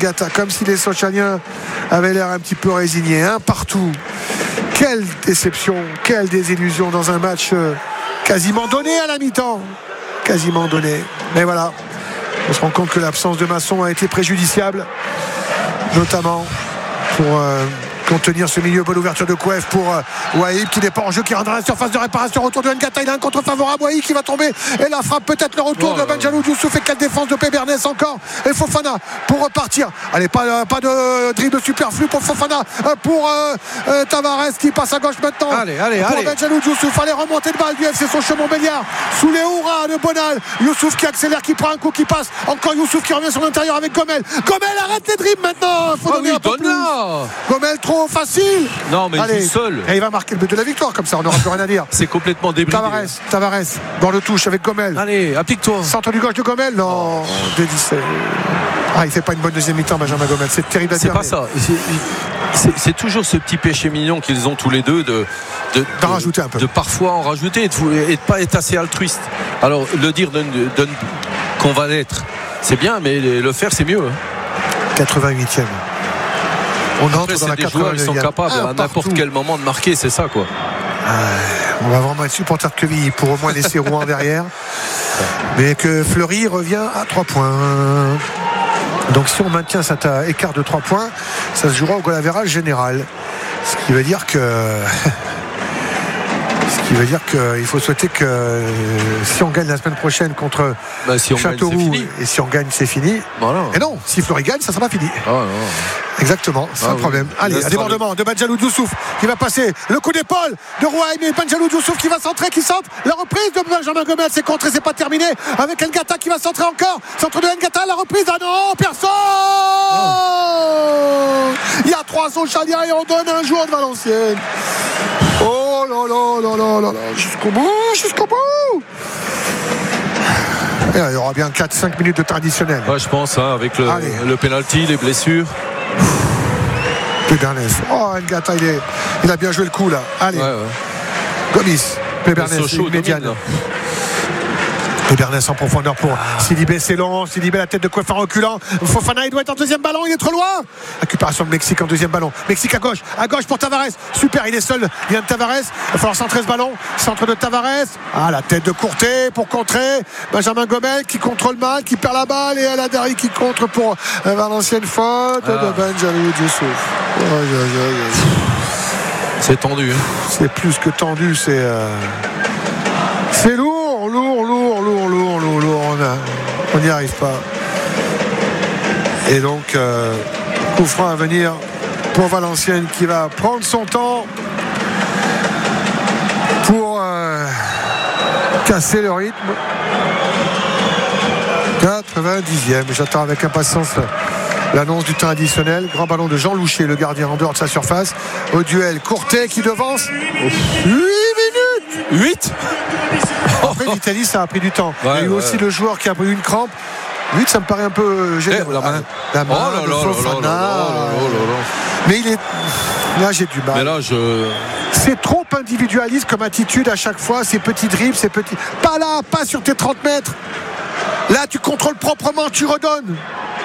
Ngata, comme si les Sochaliens avaient l'air un petit peu résignés, un partout. Quelle déception, quelle désillusion dans un match quasiment donné à la mi-temps, quasiment donné. Mais voilà, on se rend compte que l'absence de Masson a été préjudiciable, notamment pour contenir ce milieu. Bonne ouverture de Kouef pour Waïb qui n'est pas en jeu, qui rentre dans la surface de réparation. Retour de Ngata, il a un contre favorable. Waïb qui va tomber et la frappe, peut-être le retour de Benjalou Dioussouf. Et quelle défense de Pébernes encore, et Fofana pour repartir. Allez, pas de dribble superflu pour Fofana, pour Tavares qui passe à gauche maintenant. Allez, pour Benjalou Dioussouf. Allez, remonter de balle du FC Sochaux-Montbéliard sous les hurrahs de Bonal. Youssouf qui accélère, qui prend un coup, qui passe. Encore Youssouf qui revient sur l'intérieur avec Gomel. Gomel, arrête les dribbles maintenant. Faut donner un peu plus. Gomel trop facile. Non, mais il joue seul. Et il va marquer le but de la victoire, comme ça on n'aura plus rien à dire. C'est complètement débridé. Tavares dans le touche avec Gomel. Allez, applique-toi. Centre du gauche de Gomel. Non, il fait pas une bonne deuxième mi-temps, Benjamin Gomel. C'est terrible à dire. C'est pas ça. C'est toujours ce petit péché mignon qu'ils ont tous les deux d'en rajouter un peu. De parfois en rajouter et de pas être assez altruiste. Alors le dire qu'on va l'être, c'est bien, mais le faire c'est mieux. 88e. On entre dans la 89e. Joueurs, ils sont capables à n'importe quel moment de marquer, c'est ça quoi. On va vraiment être supporter de Quevilly pour au moins laisser Rouen derrière. Mais que Fleury revient à 3 points. Donc si on maintient cet écart de 3 points, ça se jouera au goal average général. Ce qui veut dire qu'il faut souhaiter que si on gagne la semaine prochaine contre Châteauroux, et si on gagne c'est fini. Voilà. Et non, si Fleury gagne, ça sera pas fini. Exactement, c'est un problème. Allez, un débordement de Benjalou Dioussouf qui va passer, le coup d'épaule de Rouaï, mais Benjalou Dioussouf qui va centrer, qui centre, la reprise de Benjamin Gomel, c'est contré, c'est pas terminé, avec Ngata qui va centrer encore, centre de Ngata, la reprise, ah non, personne. Il y a 3 Sochaliens et on donne un joueur de Valenciennes. Oh là là là là là là, jusqu'au bout. Et il y aura bien 4-5 minutes de traditionnel. Ouais, je pense, avec le penalty, les blessures. Pébernes. Oh, Ngata, il a bien joué le coup là. Allez. Gomis. Pébernes, Médiane. Pébernes en profondeur pour Sidibé, c'est long. Sidibé, la tête de Kouef en reculant. Fofana, il doit être en deuxième ballon, il est trop loin. Récupération de Mexique en deuxième ballon. Mexique à gauche pour Tavares. Super, il est seul. Il vient de Tavares. Il va falloir centrer ce ballon. Centre de Tavares. La tête de Courtet pour contrer. Benjamin Gomel qui contrôle mal, qui perd la balle. Et Aladari qui contre pour Valenciennes, faute de Benjalou Dioussouf. C'est tendu. C'est plus que tendu. C'est lourd. On n'y arrive pas. Et donc coup franc à venir pour Valenciennes qui va prendre son temps pour casser le rythme. 90e. J'attends avec impatience l'annonce du temps additionnel. Grand ballon de Jean Louchet, le gardien en dehors de sa surface. Au duel, Courtet qui devance. 8 minutes. 8. Après l'Italie, ça a pris du temps. Il y a eu aussi le joueur qui a pris une crampe. 8, ça me paraît un peu généreux. La main de Fofana. Mais il est... Là, j'ai du mal. Mais là, c'est trop individualiste comme attitude à chaque fois. Ces petits dribbles, ces petits... Pas là, pas sur tes 30 mètres. Là, tu contrôles proprement, tu redonnes.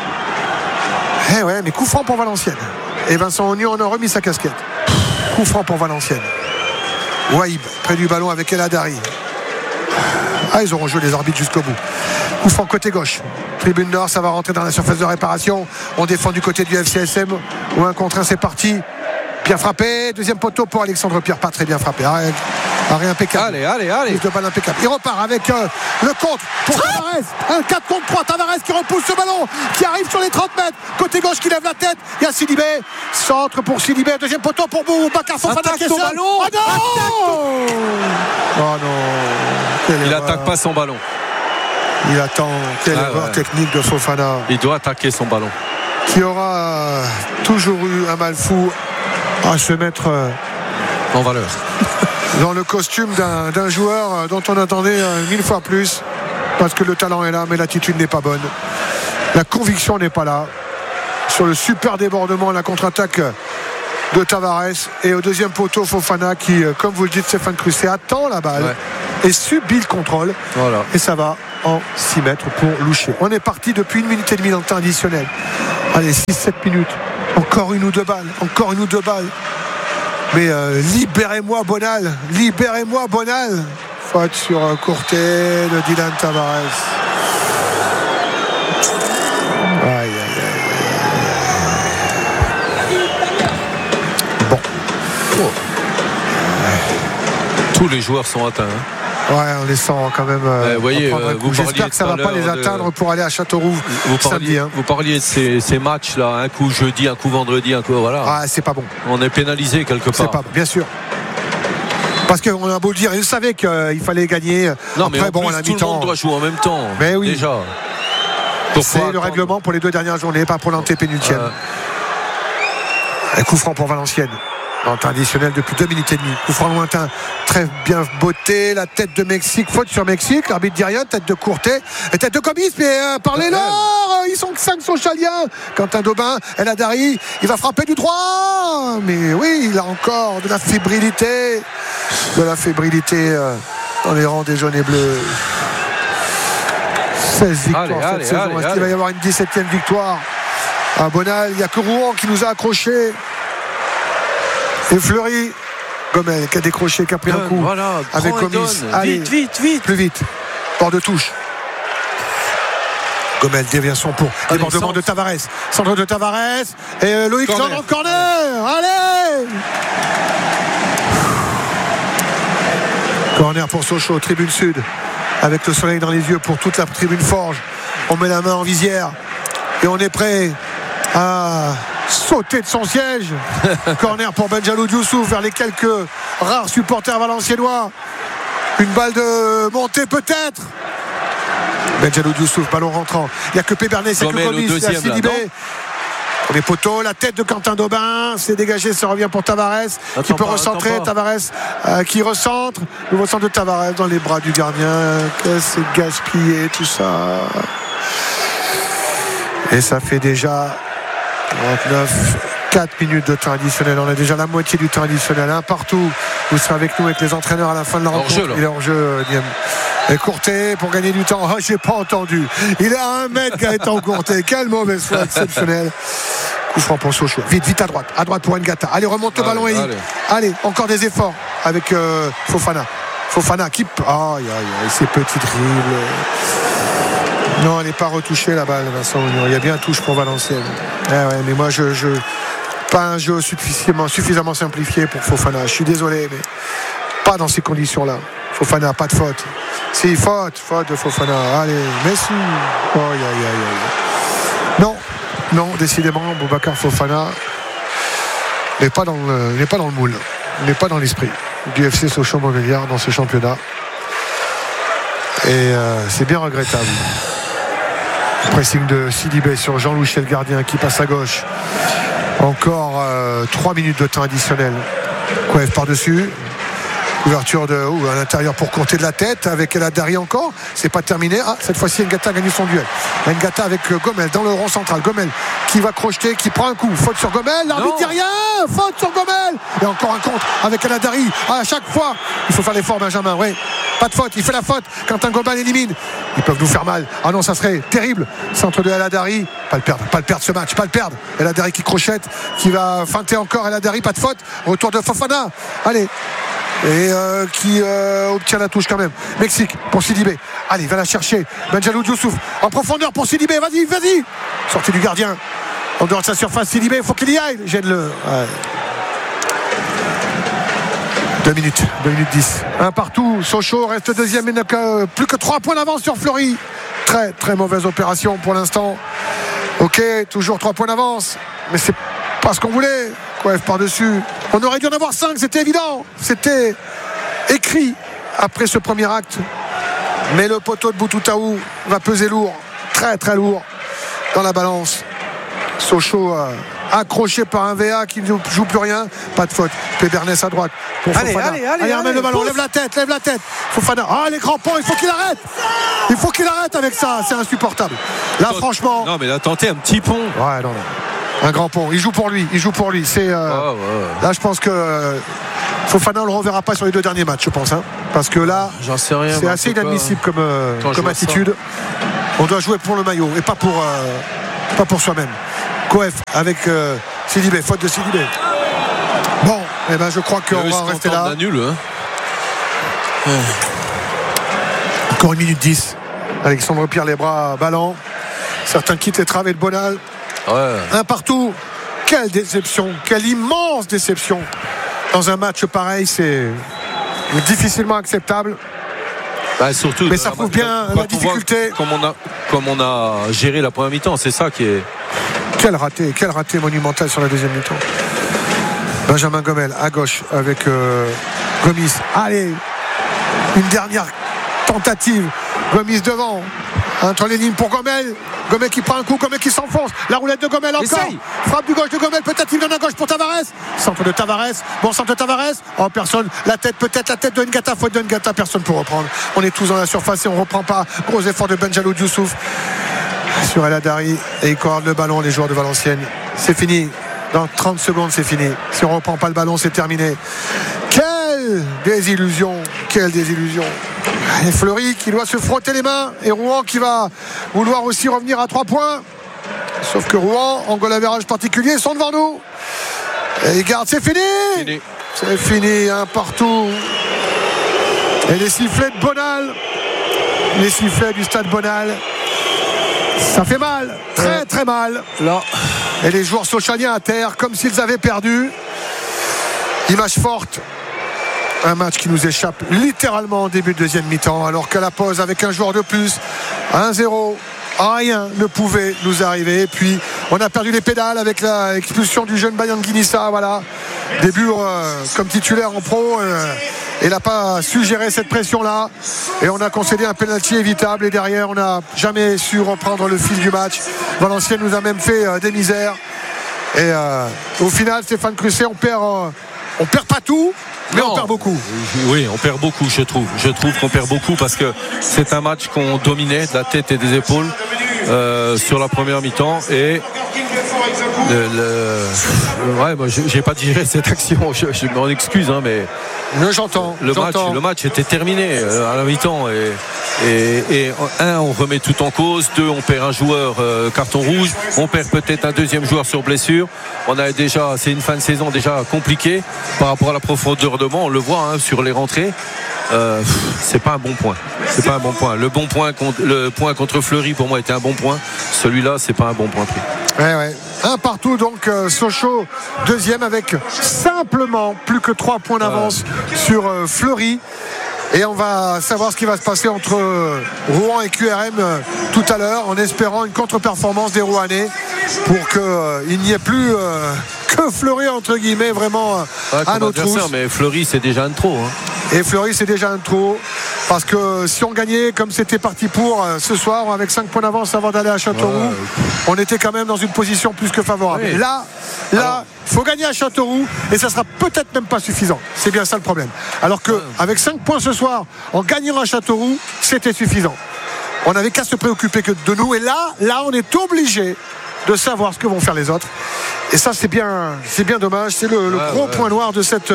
Mais coup franc pour Valenciennes. Et Vincent Ognon en a remis sa casquette. Coup franc pour Valenciennes. Waïb, près du ballon avec El Hadari. Ils auront joué les arbitres jusqu'au bout. Coup franc côté gauche. Tribune Nord, ça va rentrer dans la surface de réparation. On défend du côté du FCSM. Ou un contre un, c'est parti. Bien frappé. Deuxième poteau pour Alexandre Pierre. Pas très bien frappé. Arrêt impeccable. Allez. De balle impeccable. Il repart avec le contre pour Tavares. Un 4 contre 3. Tavares qui repousse ce ballon, qui arrive sur les 30 mètres. Côté gauche qui lève la tête. Il y a Sidibé. Centre pour Sidibé. Deuxième poteau pour Boubacar Fofana. Attaque son ballon. Oh non. Il attaque pas son ballon. Il attend. Quelle erreur technique de Fofana. Il doit attaquer son ballon. Qui aura toujours eu un mal fou à se mettre en valeur dans le costume d'un joueur dont on attendait 1000 fois plus, parce que le talent est là mais l'attitude n'est pas bonne, la conviction n'est pas là. Sur le super débordement, la contre-attaque de Tavares, et au deuxième poteau Fofana qui, comme vous le dites Stéphane Crusset, attend la balle et subit le contrôle. Voilà. Et ça va en 6 mètres pour Loucher. On est parti depuis 1 minute et demie dans le temps additionnel. Allez, 6-7 minutes. Encore une ou deux balles. Mais libérez-moi Bonal. Faute sur Courtet de Dylan Tavares. Aïe. Bon. Tous les joueurs sont atteints. Ouais, on les sent quand même. Voyez, j'espère que ça ne va pas les atteindre pour aller à Châteauroux samedi. Vous parliez de ces matchs-là, un coup jeudi, un coup vendredi, un coup. Voilà. Ah, c'est pas bon. On est pénalisé quelque part. C'est pas bon, bien sûr. Parce qu'on a beau le dire, ils savaient qu'il fallait gagner. Non, mais après, tout le monde doit jouer en même temps. Mais oui. Déjà. C'est le règlement pour les 2 dernières journées, pas pour l'antépénultième. Un coup franc pour Valenciennes. En temps additionnel depuis 2 minutes et demie. Coup franc lointain, très bien botté. La tête de Mexique, faute sur Mexique. L'arbitre dit rien. Tête de Courtet et tête de Comis. Mais parlez-leur, ils sont 5 Sochaliens. Quentin Daubin, El Hadari, il va frapper du droit. Mais oui, il a encore de la fébrilité. Dans les rangs des jaunes et bleus. 16 victoires cette saison. Est-ce qu'il va y avoir une 17e victoire à Bonal? Il n'y a que Rouen qui nous a accrochés. Et Fleury, Gomel qui a décroché, qui a pris un coup avec Gomis. Allez, vite. Plus vite. Bord de touche. Gomel, déviation pour débordement de Tavares. Centre de Tavares. Et Loïc Jean dans le corner. Allez! Corner pour Sochaux, tribune sud. Avec le soleil dans les yeux pour toute la tribune Forge. On met la main en visière. Et on est prêt à sauter de son siège. Corner pour Benjalou Dioussouf vers les quelques rares supporters valenciennois. Une balle de montée peut-être. Benjalou Dioussouf, ballon rentrant. Il n'y a que Pébernet, c'est que Gomis, il y a Sidibé. Pour les poteaux, la tête de Quentin Daubin, c'est dégagé, ça revient pour Tavares qui peut recentrer. Tavares qui recentre. Nouveau centre de Tavares dans les bras du gardien. Que c'est gaspillé tout ça. Et ça fait déjà 4 minutes de temps additionnel. On a déjà la moitié du temps additionnel. Un partout. Vous serez avec nous, avec les entraîneurs à la fin de la rencontre. Il est hors jeu, Diem. Et Courtet pour gagner du temps. Oh, j'ai pas entendu. Il est à 1 mètre Gaëtan Courtet. Quelle mauvaise foi exceptionnelle. Coup franc pour Sochaux. Vite à droite. À droite pour Ngata. Allez, remonte le ballon. Allez, encore des efforts avec Fofana. Fofana qui. Aïe, ces petits dribbles. Non, elle n'est pas retouchée la balle, Vincent Oignon. Il y a bien touche pour Valenciennes. Mais moi, pas un jeu suffisamment simplifié pour Fofana. Je suis désolé, mais pas dans ces conditions-là. Fofana, pas de faute. Si, faute de Fofana. Allez, Messi. Non, décidément, Boubacar Fofana n'est pas dans le moule. N'est pas dans l'esprit du FC Sochaux-Montbéliard dans ce championnat. Et c'est bien regrettable. Pressing de Sidibé sur Jean Louchet, le gardien, qui passe à gauche. Encore 3 minutes de temps additionnel. Kouev par-dessus. Ouverture à l'intérieur pour Courtet de la tête avec El Hadari encore. C'est pas terminé. Cette fois-ci Ngata a gagné son duel. Ngata avec Gomel dans le rond central. Gomel qui va crocheter, qui prend un coup. Faute sur Gomel. L'arbitre dit rien. Faute sur Gomel. Et encore un contre avec El Hadari. À chaque fois, il faut faire l'effort, Benjamin. Oui. Pas de faute. Il fait la faute. Quand un Gomel élimine, ils peuvent nous faire mal. Ah non, ça serait terrible. Centre de El Hadari. Pas le perdre ce match. Pas le perdre. El Hadari qui crochette, qui va feinter encore El Hadari. Pas de faute. Retour de Fofana. Allez. Et qui obtient la touche quand même. Mexique pour Sidibé. Allez, va la chercher. Benjalou Dioussouf en profondeur pour Sidibé. Vas-y. Sortie du gardien. En dehors de sa surface, Sidibé, il faut qu'il y aille. Gêne-le. 2 minutes 10. Un partout. Sochaux reste deuxième, mais n'a plus que 3 points d'avance sur Fleury. Très très mauvaise opération pour l'instant. Ok, toujours 3 points d'avance, mais c'est pas ce qu'on voulait. Kouev par-dessus. On aurait dû en avoir 5, c'était évident. C'était écrit après ce premier acte. Mais le poteau de Boutoutaou va peser lourd, très très lourd dans la balance. Sochaux accroché par un VA qui ne joue plus rien. Pas de faute. Pébernet à droite pour Fofana. Allez, ramène le ballon, lève la tête. Fofana. Les grands ponts, il faut qu'il arrête. Il faut qu'il arrête avec ça, c'est insupportable. Là, franchement. Non, mais il a tenté un petit pont. Ouais, non. Un grand pont, il joue pour lui. C'est là, je pense que Fofana, on le reverra pas sur les 2 derniers matchs, je pense, hein, parce que là, j'en sais rien, c'est assez inadmissible comme attitude. On doit jouer pour le maillot et pas pour soi-même. Coef avec Sidibé, faute de Sidibé. Bon, je crois qu'on va rester là. Nul, hein. Encore 1 minute 10. Alexandre Pierre les bras ballants. Certains quittent les travées de Bonal. Un partout. Quelle déception, quelle immense déception. Dans un match pareil, c'est difficilement acceptable. Surtout, mais ça prouve bien la difficulté. Comme on a géré la première mi-temps, c'est ça qui est. Quel raté monumental sur la deuxième mi-temps. Benjamin Gomel à gauche avec Gomis. Allez, une dernière tentative. Gomis devant. Entre les lignes pour Gomel. Gomel qui prend un coup, Gomel qui s'enfonce. La roulette de Gomel encore. Essaye. Frappe du gauche de Gomel, peut-être il donne à gauche pour Tavares. Centre de Tavares. Bon centre de Tavares. Oh, personne. Peut-être la tête de Ngata. Faute de Ngata. Personne pour reprendre. On est tous dans la surface et on reprend pas. Gros effort de Benjalou Youssouf sur El Hadari. Et il coordonne le ballon, les joueurs de Valenciennes. C'est fini. Dans 30 secondes, c'est fini. Si on reprend pas le ballon, c'est terminé. Quelle désillusion. Et Fleury qui doit se frotter les mains et Rouen qui va vouloir aussi revenir à 3 points. Sauf que Rouen, en goal average particulier, sont devant nous. Et ils gardent, c'est fini. C'est fini, un partout. Et les sifflets de Bonal, les sifflets du stade Bonal, ça fait mal, très mal. Là. Et les joueurs sochaliens à terre, comme s'ils avaient perdu. Image forte. Un match qui nous échappe littéralement au début de deuxième mi-temps, alors qu'à la pause, avec un joueur de plus, 1-0, rien ne pouvait nous arriver. Et puis, on a perdu les pédales avec l'expulsion du jeune Bayanguinissa. Voilà, début comme titulaire en pro. Il n'a pas su gérer cette pression-là. Et on a concédé un pénalty évitable. Et derrière, on n'a jamais su reprendre le fil du match. Valenciennes nous a même fait des misères. Et au final, Stéphane Crusset, on perd pas tout. Mais on perd beaucoup. Oui, on perd beaucoup, je trouve. Je trouve qu'on perd beaucoup parce que c'est un match qu'on dominait de la tête et des épaules sur la première mi-temps. Et moi, j'ai pas digéré cette action. Je m'en excuse, hein, mais j'entends. Le match était terminé à la mi-temps. Et on remet tout en cause. 2, on perd un joueur carton rouge. On perd peut-être un deuxième joueur sur blessure. C'est une fin de saison déjà compliquée par rapport à la profondeur de banc. On le voit sur les rentrées. C'est pas un bon point. Le point contre Fleury pour moi était un bon point. Celui-là, c'est pas un bon point pris. Ouais. Un partout donc Sochaux deuxième avec simplement plus que 3 points d'avance sur Fleury. Et on va savoir ce qui va se passer entre Rouen et QRM tout à l'heure, en espérant une contre-performance des Rouennais pour qu'il n'y ait plus que Fleury entre guillemets vraiment à nos trousses. Mais Fleury c'est déjà un trop. Et Fleury c'est déjà un trop. Parce que si on gagnait comme c'était parti pour ce soir, avec 5 points d'avance avant d'aller à Châteauroux, on était quand même dans une position plus que favorable. Oui. Là, il faut gagner à Châteauroux et ça sera peut-être même pas suffisant. C'est bien ça le problème. Alors qu'avec 5 points ce soir, en gagnant à Châteauroux, c'était suffisant. On n'avait qu'à se préoccuper que de nous. Et là, on est obligé de savoir ce que vont faire les autres. Et ça, c'est bien dommage. C'est le gros point noir de cette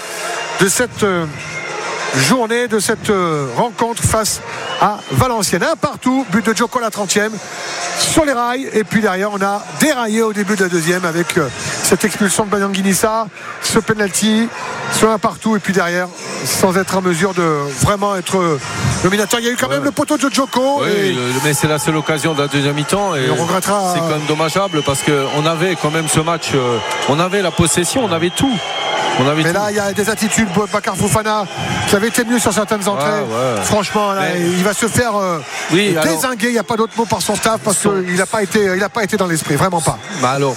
journée, de cette rencontre face à Valenciennes. Un partout, but de Djoko à la 30e sur les rails, et puis derrière on a déraillé au début de la deuxième avec cette expulsion de Bayanguinissa, ce penalty, ce un partout, et puis derrière sans être en mesure de vraiment être dominateur. Il y a eu quand même le poteau de Djoko, mais c'est la seule occasion de la deuxième mi-temps et on regrettera. C'est quand même dommageable parce qu'on avait quand même ce match, on avait la possession, on avait tout. Mais là, il y a des attitudes. Bakar Fofana qui avait été mieux sur certaines entrées. Franchement, là, il va se faire dézinguer. Il n'y a pas d'autre mot par son staff parce qu'il n'a pas été dans l'esprit, vraiment pas. Alors,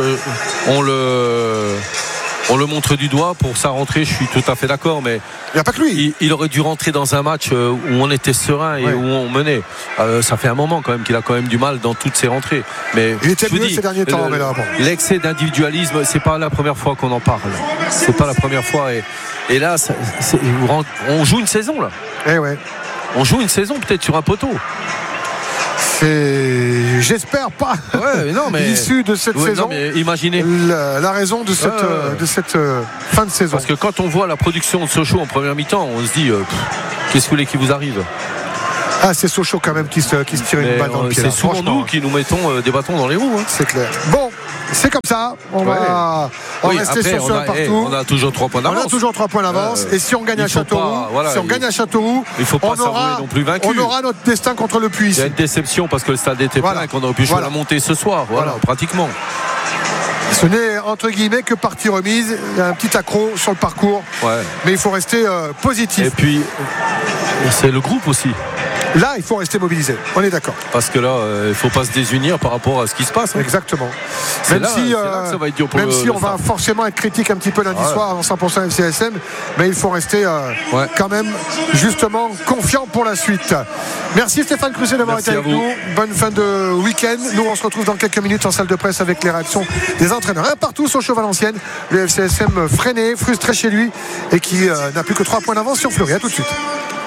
on le montre du doigt pour sa rentrée, je suis tout à fait d'accord, mais il n'y a pas que lui. Il aurait dû rentrer dans un match où on était serein et où on menait. Ça fait un moment quand même qu'il a quand même du mal dans toutes ses rentrées. Mais il était mieux ces derniers temps. L'excès d'individualisme, c'est pas la première fois qu'on en parle. C'est pas la première fois. Et là, on joue une saison là. On joue une saison peut-être sur un poteau. j'espère pas l'issue de cette saison. Non, mais imaginez la raison de cette fin de saison. Parce que quand on voit la production de Sochaux en première mi-temps, on se dit qu'est-ce que vous voulez qui vous arrive? C'est Sochaux quand même qui se tire une balle dans le pied. C'est souvent nous qui nous mettons des bâtons dans les roues. C'est clair. Bon, c'est comme ça. On va rester sur ce partout. On a toujours 3 points d'avance. Et si on gagne à Châteauroux, il ne faut pas s'avouer non plus vaincu. On aura notre destin contre le Puy. Il y a une déception parce que le stade était plein et qu'on aurait pu jouer la montée ce soir. Pratiquement. Ce n'est entre guillemets que partie remise. Il y a un petit accro sur le parcours. Mais il faut rester positif. Et puis, c'est le groupe aussi. Là, il faut rester mobilisé. On est d'accord. Parce que là, il ne faut pas se désunir par rapport à ce qui se passe. Exactement. Même si ça va être dur pour on va forcément être critique un petit peu lundi soir en 100% FCSM, mais il faut rester quand même justement confiant pour la suite. Merci Stéphane Cruset d'avoir été avec nous. Bonne fin de week-end. Nous, on se retrouve dans quelques minutes en salle de presse avec les réactions des entraîneurs. Un partout sur Sochaux-Valenciennes. Le FCSM freiné, frustré chez lui et qui n'a plus que 3 points d'avance sur Fleury. À tout de suite.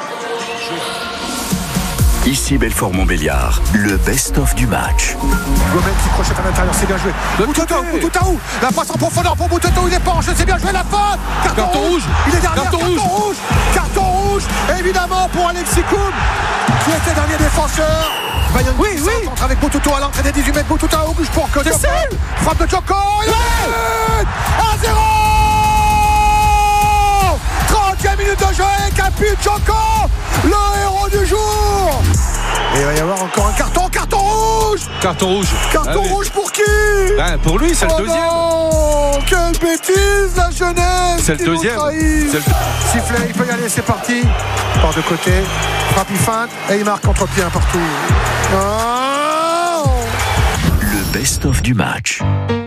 Ici Belfort-Montbéliard, le best-of du match. Gomez qui crochette à l'intérieur, c'est bien joué. Boutoutou, la passe en profondeur pour Boutoutou, il est penché, c'est bien joué, la faute. Carton rouge. Il est derrière, carton rouge, évidemment pour Alexis Koum, qui était dernier défenseur. Oui. Contre avec Boutoutou à l'entrée des 18 mètres, Boutoutou à gauche pour que frappe de Joko, 1-0. 30e minute de jeu, Capu Joko, le héros du jour. Et il va y avoir encore un carton rouge. Carton rouge pour qui? Pour lui, c'est le deuxième. Non, quelle bêtise, la jeunesse. C'est le deuxième. Sifflet, il peut y aller, c'est parti. Part de côté, frappe, il feinte et il marque contre-pied un partout. Le best-of du match.